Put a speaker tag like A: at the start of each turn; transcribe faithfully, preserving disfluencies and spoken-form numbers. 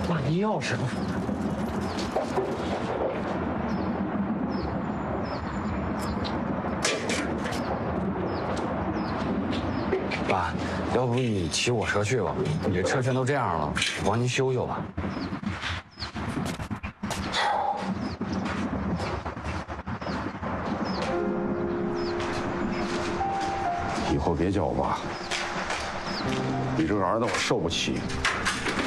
A: 万一要是……爸，要不你骑我车去吧？你这车全都这样了，我帮您修修吧。
B: 以后别叫我爸，你这个儿子我受不起。